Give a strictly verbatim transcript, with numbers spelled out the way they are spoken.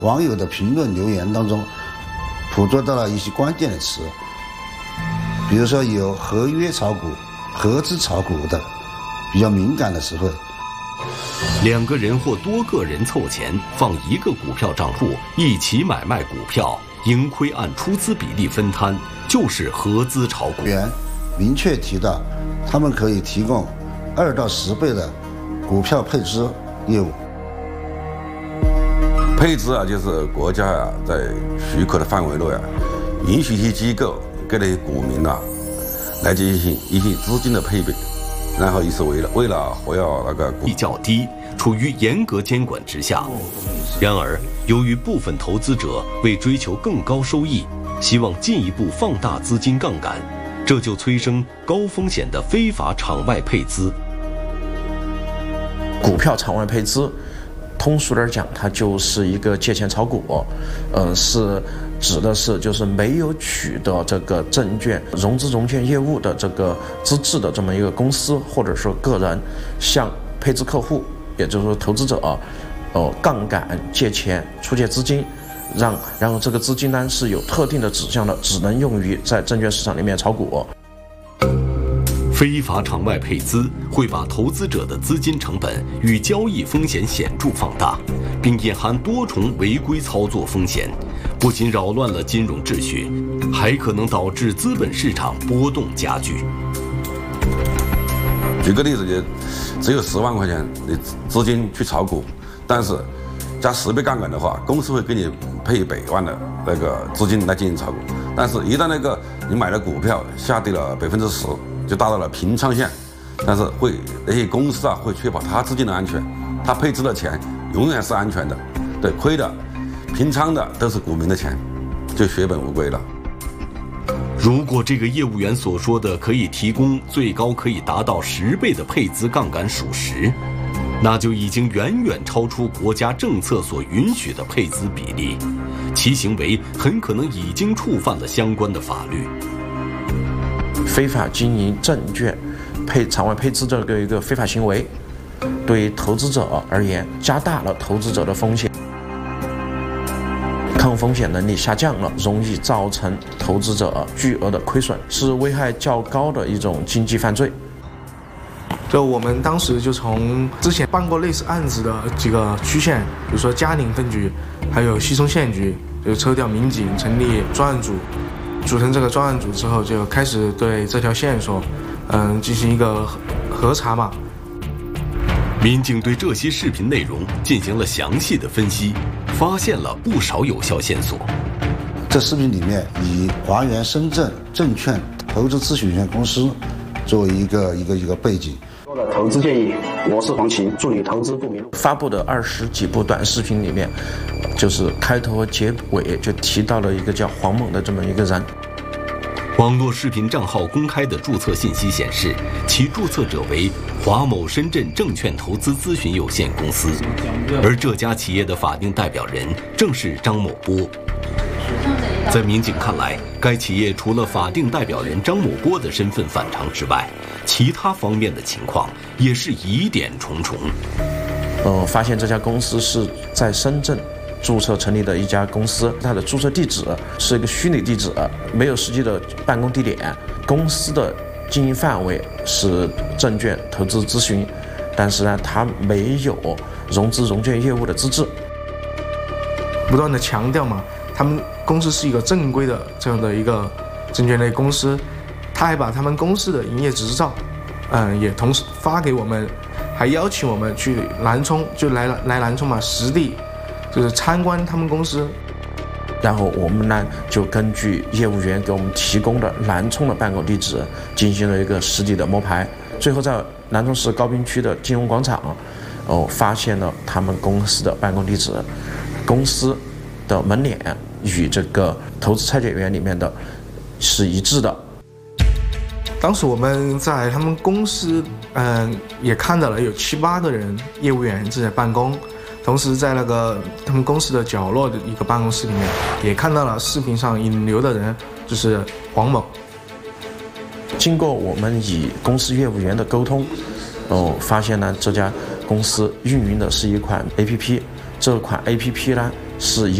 网友的评论留言当中捕捉到了一些关键的词，比如说有合约炒股、合资炒股的比较敏感的词汇。 两个人或多个人凑钱放一个股票账户，一起买卖股票，盈亏按出资比例分摊，就是合资炒股。 原明确提到，他们可以提供二到十倍的股票配资业务。 配资啊，就是国家啊在许可的范围内啊，允许一些机构给那些股民啊来进行一些资金的配备，然后也是为了为了活跃那个股比较低，处于严格监管之下。然而，由于部分投资者为追求更高收益，希望进一步放大资金杠杆，这就催生高风险的非法场外配资。 股票场外配资，通俗点讲，它就是一个借钱炒股，呃，是指的是就是没有取得这个证券融资融券业务的这个资质的这么一个公司或者说个人，向配资客户，也就是说投资者，呃，杠杆借钱出借资金，让然后这个资金呢是有特定的指向的，只能用于在证券市场里面炒股。 非法场外配资会把投资者的资金成本与交易风险显著放大，并隐含多重违规操作风险，不仅扰乱了金融秩序，还可能导致资本市场波动加剧。 举个例子，就只有十万块钱的资金去炒股，但是加十倍杠杆的话，公司会给你配一百万的那个资金来进行炒股。但是，一旦那个你买的股票下跌了百分之十，就达到了平仓线，但是会那些公司啊会确保他资金的安全，他配置的钱永远是安全的，对，亏的、平仓的都是股民的钱，就血本无归了。 如果这个业务员所说的可以提供最高可以达到十倍的配资杠杆属实，那就已经远远超出国家政策所允许的配资比例，其行为很可能已经触犯了相关的法律。 非法经营证券配场外配资这个一个非法行为，对投资者而言，加大了投资者的风险，抗风险能力下降了，容易造成投资者巨额的亏损，是危害较高的一种经济犯罪。 就我们当时就从之前办过类似案子的几个区县，比如说嘉宁分局，还有西充县局，就抽调民警成立专案组，组成这个专案组之后，就开始对这条线索，嗯，进行一个核查嘛。 民警对这些视频内容进行了详细的分析，发现了不少有效线索。 这视频里面以华源深圳证券投资咨询有限公司作为一个一个一个背景。 投资建议，我是黄奇，助理投资不迷路。 发布的二十几部短视频里面，就是开头和结尾就提到了一个叫黄某的这么一个人。 网络视频账号公开的注册信息显示，其注册者为华某深圳证券投资咨询有限公司，而这家企业的法定代表人正是张某波。在民警看来，该企业除了法定代表人张某波的身份反常之外，其他方面的情况也是疑点重重。 呃，发现这家公司是在深圳注册成立的一家公司，它的注册地址是一个虚拟地址，没有实际的办公地点。公司的经营范围是证券投资咨询，但是呢，它没有融资融券业务的资质。 不断的强调嘛，他们公司是一个正规的这样的一个证券类公司，他还把他们公司的营业执照，嗯，也同时发给我们，还邀请我们去南充，就来来南充嘛，实地就是参观他们公司。 然后我们呢就根据业务员给我们提供的南充的办公地址进行了一个实地的摸排，最后在南充市高滨区的金融广场，哦，发现了他们公司的办公地址，公司的门脸与这个投资拆解员里面的是一致的。 当时我们在他们公司，嗯，也看到了有七八个人业务员正在办公。同时，在那个他们公司的角落的一个办公室里面，也看到了视频上引流的人，就是黄某。 经过我们与公司业务员的沟通，哦，发现呢这家公司运营的是一款 A P P， 这款 A P P 呢是一